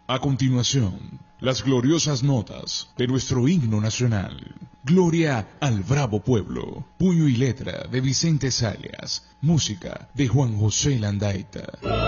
A continuación, las gloriosas notas de nuestro himno nacional. Gloria al bravo pueblo. Puño y letra de Vicente Sayas. Música de Juan José Landaeta.